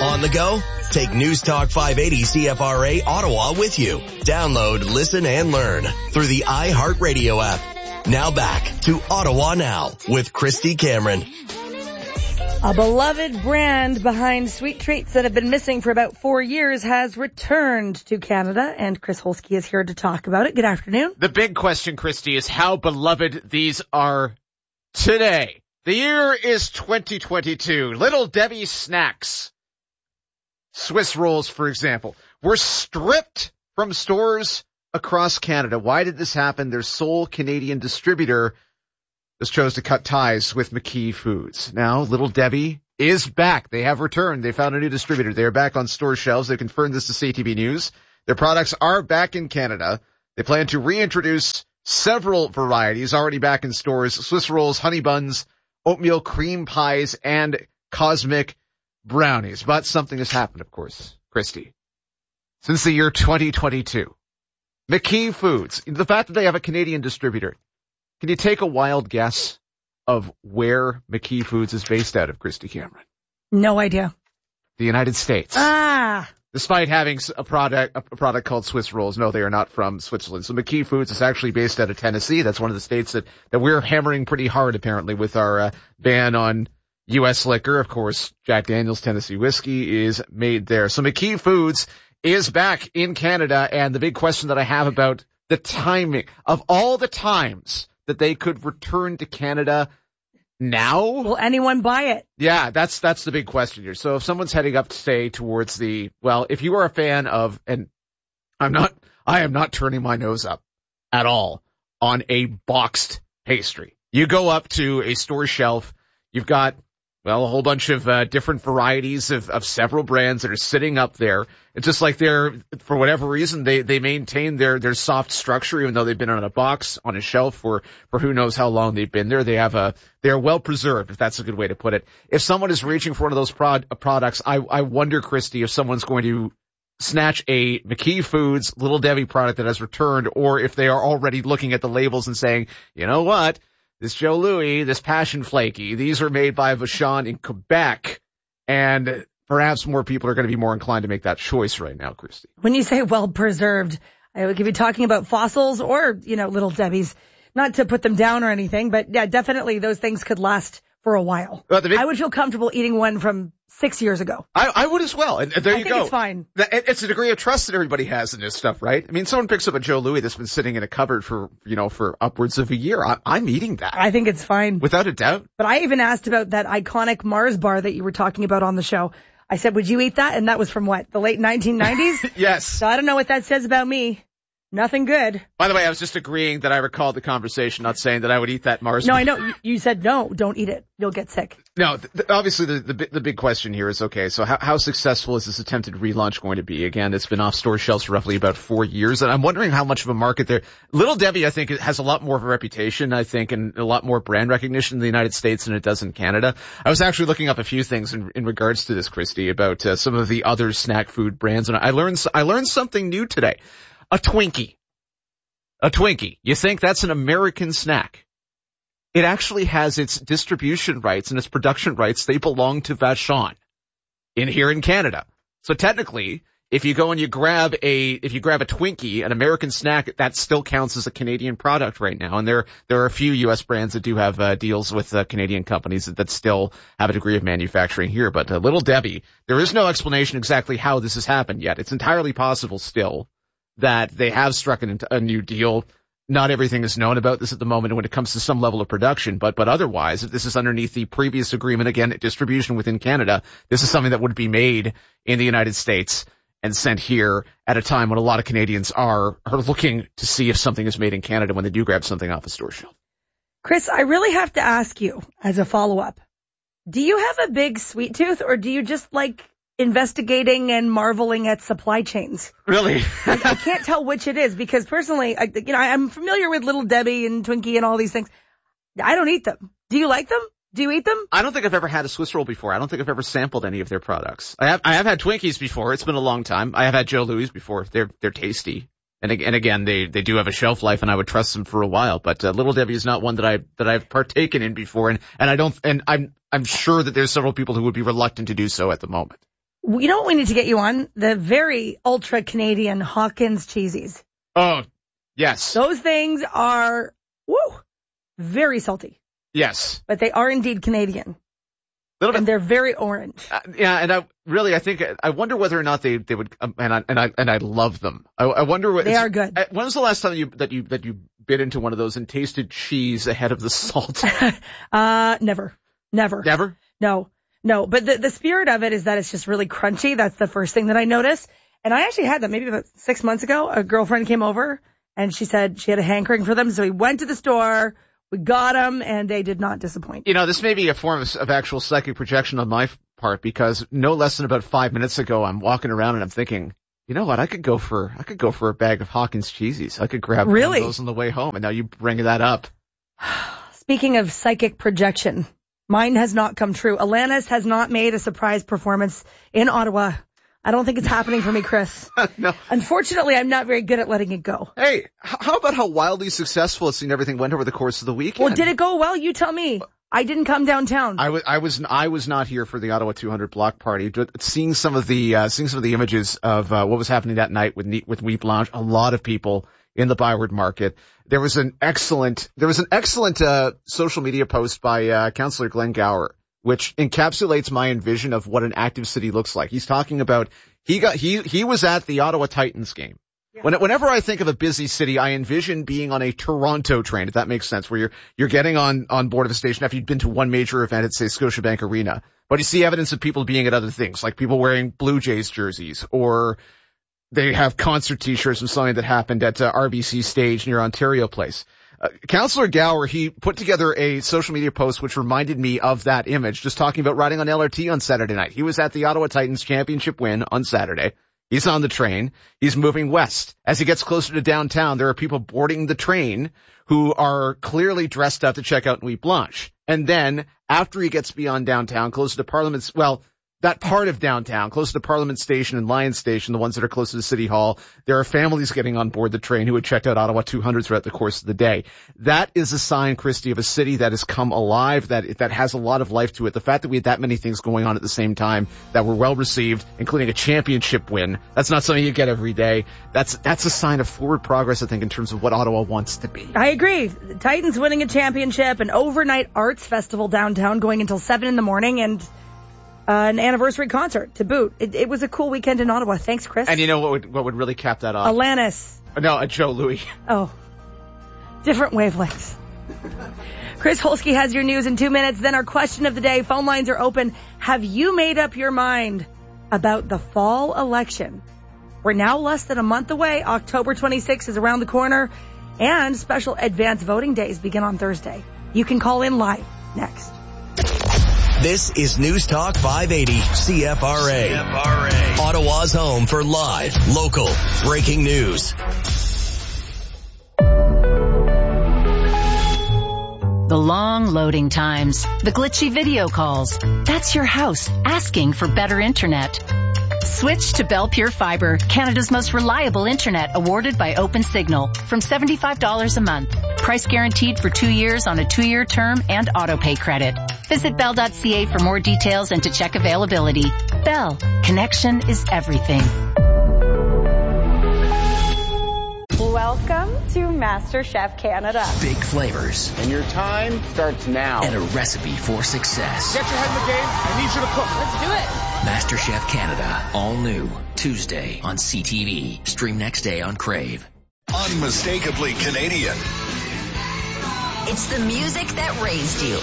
On the go? Take News Talk 580 CFRA Ottawa with you. Download, listen, and learn through the iHeartRadio app. Now back to Ottawa Now with Christy Cameron. A beloved brand behind sweet treats that have been missing for about 4 years has returned to Canada, and Chris Holsky is here to talk about it. Good afternoon. The big question, Christy, is how beloved these are today. The year is 2022. Little Debbie snacks, Swiss rolls, for example, were stripped from stores across Canada. Why did this happen? Their sole Canadian distributor just chose to cut ties with McKee Foods. Now, Little Debbie is back. They have returned. They found a new distributor. They are back on store shelves. They confirmed this to CTV News. Their products are back in Canada. They plan to reintroduce several varieties already back in stores: Swiss rolls, honey buns, oatmeal cream pies, and cosmic brownies. But something has happened, of course, Christy. Since the year 2022, McKee Foods, the fact that they have a Canadian distributor, can you take a wild guess of where McKee Foods is based out of, Christy Cameron? No idea. The United States. Despite having a product called Swiss rolls, no, they are not from Switzerland. So McKee Foods is actually based out of Tennessee. That's one of the states that we're hammering pretty hard, apparently, with our ban on U.S. liquor. Of course, Jack Daniel's Tennessee whiskey is made there. So McKee Foods is back in Canada, and the big question that I have about the timing of all the times that they could return to Canada now. Will anyone buy it? Yeah, that's the big question here. So if someone's heading up, say, towards if you are a fan of, and I am not turning my nose up at all on a boxed pastry. You go up to a store shelf, you've got, a whole bunch of different varieties of several brands that are sitting up there. It's just like for whatever reason, they maintain their soft structure, even though they've been on a box, on a shelf for who knows how long they've been there. They're well preserved, if that's a good way to put it. If someone is reaching for one of those products, I wonder, Christy, if someone's going to snatch a McKee Foods Little Debbie product that has returned, or if they are already looking at the labels and saying, you know what? This Joe Louis, this Passion Flaky, these are made by Vachon in Quebec, and perhaps more people are going to be more inclined to make that choice right now, Christy. When you say well-preserved, I would be talking about fossils or, Little Debbie's. Not to put them down or anything, but yeah, definitely those things could last for a while. I would feel comfortable eating one from 6 years ago. I would as well. And there you go. I think it's fine. It's a degree of trust that everybody has in this stuff, right? I mean, someone picks up a Joe Louis that's been sitting in a cupboard for upwards of a year. I'm eating that. I think it's fine. Without a doubt. But I even asked about that iconic Mars bar that you were talking about on the show. I said, would you eat that? And that was from what? The late 1990s? Yes. So I don't know what that says about me. Nothing good. By the way, I was just agreeing that I recalled the conversation, not saying that I would eat that Mars. No, I know. You said no, don't eat it. You'll get sick. No, obviously the big question here is, okay, so how successful is this attempted relaunch going to be? Again, it's been off store shelves for roughly about 4 years, and I'm wondering how much of a market there. Little Debbie, I think, has a lot more of a reputation, I think, and a lot more brand recognition in the United States than it does in Canada. I was actually looking up a few things in regards to this, Christy, about some of the other snack food brands, and I learned something new today. A Twinkie. A Twinkie. You think that's an American snack? It actually has its distribution rights and its production rights. They belong to Vachon here in Canada. So technically, if you go and you grab a Twinkie, an American snack, that still counts as a Canadian product right now. And there are a few U.S. brands that do have deals with Canadian companies that still have a degree of manufacturing here. But Little Debbie, there is no explanation exactly how this has happened yet. It's entirely possible still that they have struck a new deal. Not everything is known about this at the moment when it comes to some level of production, but otherwise, if this is underneath the previous agreement, again, distribution within Canada, this is something that would be made in the United States and sent here at a time when a lot of Canadians are looking to see if something is made in Canada when they do grab something off a store shelf. Chris, I really have to ask you as a follow-up, do you have a big sweet tooth, or do you just like investigating and marveling at supply chains? Really? I can't tell which it is, because personally, I'm familiar with Little Debbie and Twinkie and all these things. I don't eat them. Do you like them? Do you eat them? I don't think I've ever had a Swiss roll before. I don't think I've ever sampled any of their products. I have had Twinkies before. It's been a long time. I have had Joe Louis before. They're tasty. And again, they do have a shelf life, and I would trust them for a while. But Little Debbie is not one that I've partaken in before, and I'm sure that there's several people who would be reluctant to do so at the moment. You know what we need to get you on? The very ultra Canadian Hawkins cheesies. Oh, yes. Those things are, very salty. Yes. But they are indeed Canadian. And they're very orange. And I think I wonder whether or not they would, and I love them. I wonder what they are good. When was the last time that you bit into one of those and tasted cheese ahead of the salt? Never. Never? No. But the spirit of it is that it's just really crunchy. That's the first thing that I noticed. And I actually had them maybe about 6 months ago. A girlfriend came over and she said she had a hankering for them. So we went to the store. We got them, and they did not disappoint. You know, this may be a form of actual psychic projection on my part, because no less than about 5 minutes ago, I'm walking around and I'm thinking, you know what? I could go for a bag of Hawkins cheesies. I could grab one of those on the way home, and now you bring that up. Speaking of psychic projection, mine has not come true. Alanis has not made a surprise performance in Ottawa. I don't think it's happening for me, Chris. No. Unfortunately, I'm not very good at letting it go. Hey, how about how wildly successful it seemed everything went over the course of the weekend? Well, did it go well? You tell me. I didn't come downtown. I was not here for the Ottawa 200 block party. Seeing some of the images of what was happening that night with Nuit Blanche, a lot of people in the Byward Market. There was an excellent social media post by Councillor Glenn Gower, which encapsulates my envision of what an active city looks like. He's talking about he was at the Ottawa Titans game. Yeah. Whenever I think of a busy city, I envision being on a Toronto train, if that makes sense, where you're getting on board of a station after you've been to one major event at, say, Scotiabank Arena. But you see evidence of people being at other things, like people wearing Blue Jays jerseys, or they have concert t-shirts from something that happened at RBC Stage near Ontario Place. Councillor Gower, he put together a social media post which reminded me of that image, just talking about riding on LRT on Saturday night. He was at the Ottawa Titans championship win on Saturday. He's on the train. He's moving west. As he gets closer to downtown, there are people boarding the train who are clearly dressed up to check out Nuit Blanche. And then after he gets beyond downtown, closer to Parliament's, that part of downtown, close to Parliament Station and Lion Station, the ones that are close to the City Hall, there are families getting on board the train who had checked out Ottawa 200 throughout the course of the day. That is a sign, Christy, of a city that has come alive, that has a lot of life to it. The fact that we had that many things going on at the same time that were well received, including a championship win, that's not something you get every day. That's a sign of forward progress, I think, in terms of what Ottawa wants to be. I agree. The Titans winning a championship, an overnight arts festival downtown going until 7 in the morning, and an anniversary concert to boot. It was a cool weekend in Ottawa. Thanks, Chris. And you know what would really cap that off? Alanis. No, Joe Louis. Oh. Different wavelengths. Chris Holsky has your news in 2 minutes. Then our question of the day. Phone lines are open. Have you made up your mind about the fall election? We're now less than a month away. October 26th is around the corner, and special advance voting days begin on Thursday. You can call in live next. This is News Talk 580 CFRA. Ottawa's home for live, local, breaking news. The long loading times, the glitchy video calls. That's your house asking for better internet. Switch to Bell Pure Fiber, Canada's most reliable internet, awarded by OpenSignal, from $75 a month. Price guaranteed for 2 years on a 2-year term and auto-pay credit. Visit bell.ca for more details and to check availability. Bell, connection is everything. Welcome to MasterChef Canada. Big flavors. And your time starts now. And a recipe for success. Get your head in the game. I need you to cook. Let's do it. MasterChef Canada. All new. Tuesday on CTV. Stream next day on Crave. Unmistakably Canadian. It's the music that raised you.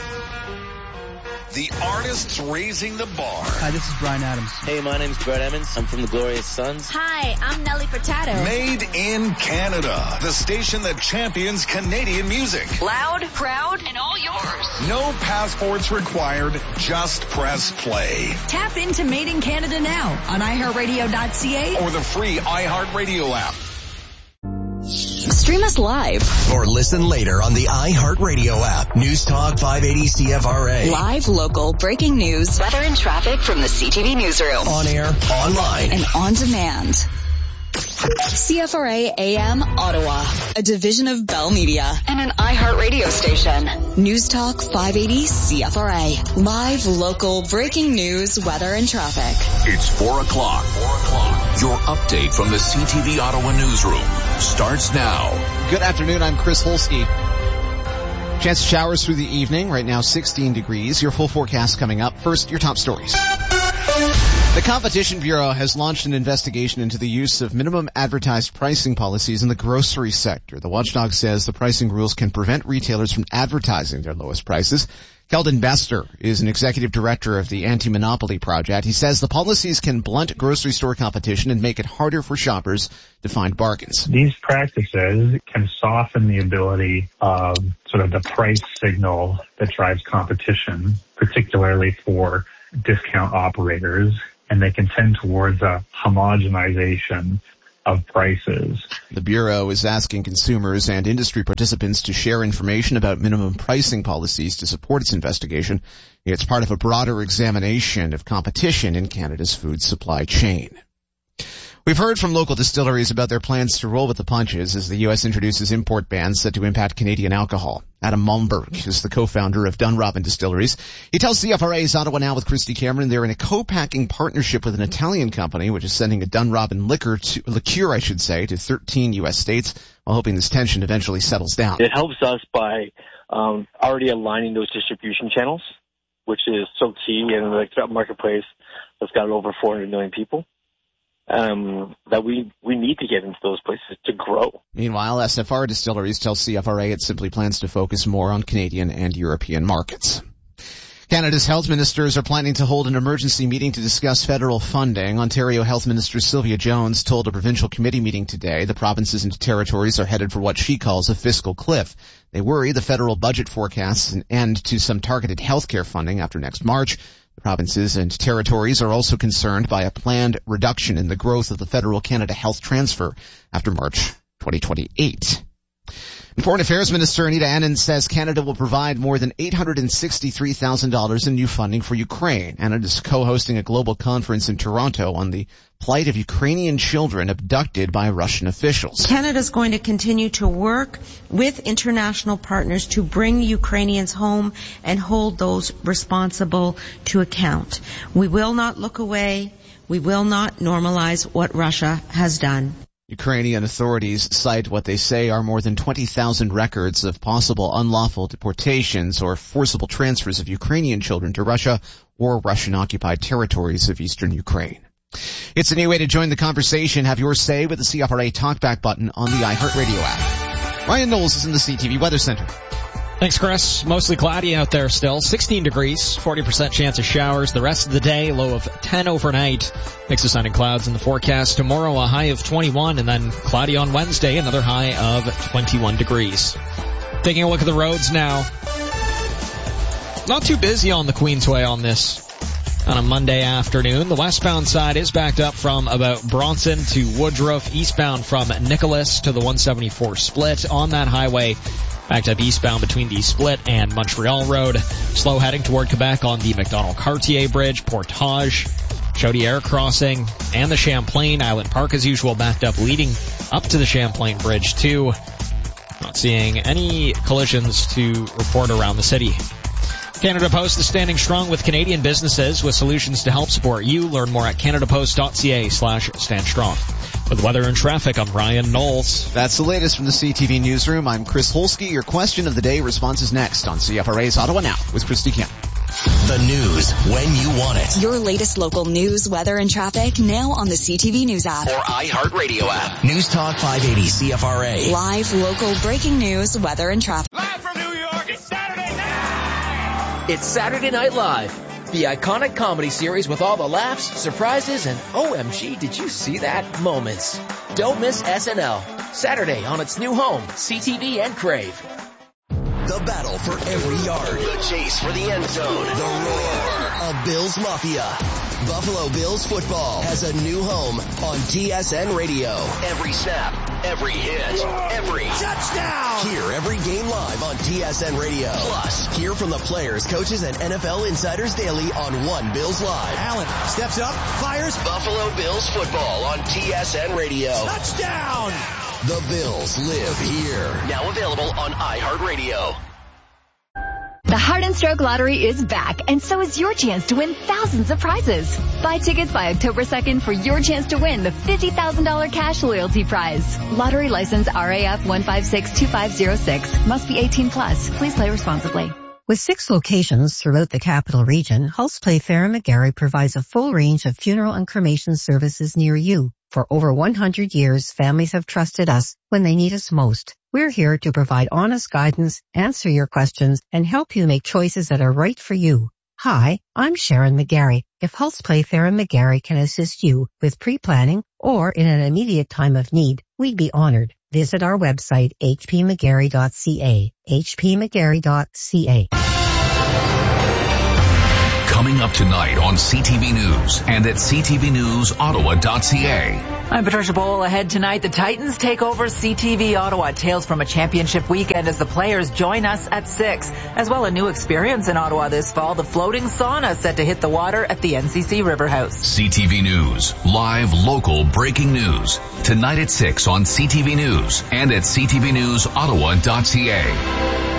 The artists raising the bar. Hi, this is Bryan Adams. Hey, my name's Brett Emmons. I'm from the Glorious Sons. Hi, I'm Nelly Furtado. Made in Canada. The station that champions Canadian music. Loud, proud, and all yours. No passports required. Just press play. Tap into Made in Canada now on iHeartRadio.ca or the free iHeartRadio app. Stream us live or listen later on the iHeartRadio app. News Talk 580 CFRA. Live, local, breaking news, weather and traffic from the CTV newsroom. On air, online, and on demand. CFRA AM Ottawa, a division of Bell Media and an iHeartRadio station. News Talk 580 CFRA. Live, local, breaking news, weather, and traffic. It's 4 o'clock. Your update from the CTV Ottawa newsroom starts now. Good afternoon. I'm Chris Holsky. Chance of showers through the evening. Right now 16 degrees. Your full forecast coming up. First, your top stories. The Competition Bureau has launched an investigation into the use of minimum advertised pricing policies in the grocery sector. The watchdog says the pricing rules can prevent retailers from advertising their lowest prices. Keldon Bester is an executive director of the Anti-Monopoly Project. He says the policies can blunt grocery store competition and make it harder for shoppers to find bargains. These practices can soften the ability of sort of the price signal that drives competition, particularly for discount operators, and they can tend towards a homogenization of prices. The Bureau is asking consumers and industry participants to share information about minimum pricing policies to support its investigation. It's part of a broader examination of competition in Canada's food supply chain. We've heard from local distilleries about their plans to roll with the punches as the U.S. introduces import bans set to impact Canadian alcohol. Adam Malmberg is the co-founder of Dunrobin Distilleries. He tells CFRA's Ottawa Now with Christy Cameron they're in a co-packing partnership with an Italian company which is sending a Dunrobin liqueur to 13 U.S. states while hoping this tension eventually settles down. It helps us by already aligning those distribution channels, which is so key in the marketplace that's got over 400 million people. That we need to get into those places to grow. Meanwhile, SFR Distilleries tells CFRA it simply plans to focus more on Canadian and European markets. Canada's health ministers are planning to hold an emergency meeting to discuss federal funding. Ontario Health Minister Sylvia Jones told a provincial committee meeting today the provinces and territories are headed for what she calls a fiscal cliff. They worry the federal budget forecasts an end to some targeted health care funding after next March. The provinces and territories are also concerned by a planned reduction in the growth of the federal Canada Health Transfer after March 2028. Foreign Affairs Minister Anita Anand says Canada will provide more than $863,000 in new funding for Ukraine. Anand is co-hosting a global conference in Toronto on the plight of Ukrainian children abducted by Russian officials. Canada is going to continue to work with international partners to bring Ukrainians home and hold those responsible to account. We will not look away. We will not normalize what Russia has done. Ukrainian authorities cite what they say are more than 20,000 records of possible unlawful deportations or forcible transfers of Ukrainian children to Russia or Russian-occupied territories of eastern Ukraine. It's a new way to join the conversation. Have your say with the CFRA Talkback button on the iHeartRadio app. Ryan Knowles is in the CTV Weather Center. Thanks, Chris. Mostly cloudy out there still. 16 degrees, 40% chance of showers. The rest of the day, low of 10 overnight. Mix of sun and clouds in the forecast. Tomorrow, a high of 21, and then cloudy on Wednesday, another high of 21 degrees. Taking a look at the roads now. Not too busy on the Queensway on a Monday afternoon. The westbound side is backed up from about Bronson to Woodruff, eastbound from Nicholas to the 174 split on that highway. Backed up eastbound between the Split and Montreal Road. Slow heading toward Quebec on the McDonald-Cartier Bridge, Portage, Chaudière Crossing, and the Champlain. Island Park, as usual, backed up leading up to the Champlain Bridge, too. Not seeing any collisions to report around the city. Canada Post is standing strong with Canadian businesses with solutions to help support you. Learn more at canadapost.ca/standstrong. With weather and traffic, I'm Ryan Knowles. That's the latest from the CTV Newsroom. I'm Chris Holsky. Your question of the day responses next on CFRA's Ottawa Now with Christy Kemp. The news when you want it. Your latest local news, weather, and traffic now on the CTV News app. Or iHeartRadio app. News Talk 580 CFRA. Live, local, breaking news, weather, and traffic. Live from New York, it's Saturday night! It's Saturday Night Live. The iconic comedy series with all the laughs, surprises, and OMG, did you see that moments. Don't miss SNL. Saturday on its new home, CTV and Crave. The battle for every yard. The chase for the end zone. The roar of Bills Mafia. Buffalo Bills football has a new home on TSN Radio. Every snap, Every hit, every touchdown. Hear every game live on TSN Radio. Plus, hear from the players, coaches, and NFL insiders daily on One Bills Live. Allen steps up, fires. Buffalo Bills football on TSN Radio. Touchdown. The Bills live here. Now available on iHeartRadio. The Heart and Stroke Lottery is back, and so is your chance to win thousands of prizes. Buy tickets by October 2nd for your chance to win the $50,000 cash loyalty prize. Lottery license RAF 1562506. Must be 18 plus. Please play responsibly. With 6 locations throughout the capital region, Hulse Play Fair and McGarry provides a full range of funeral and cremation services near you. For over 100 years, families have trusted us when they need us most. We're here to provide honest guidance, answer your questions, and help you make choices that are right for you. Hi, I'm Sharon McGarry. If Hulse Play Fair and McGarry can assist you with pre-planning or in an immediate time of need, we'd be honored. Visit our website, hpmcgarry.ca, hpmcgarry.ca. Coming up tonight on CTV News and at ctvnewsottawa.ca. I'm Patricia Bowl. Ahead tonight, the Titans take over CTV Ottawa. Tales from a championship weekend as the players join us at 6. As well, a new experience in Ottawa this fall, the floating sauna set to hit the water at the NCC River House. CTV News, live local breaking news. Tonight at 6 on CTV News and at ctvnewsottawa.ca.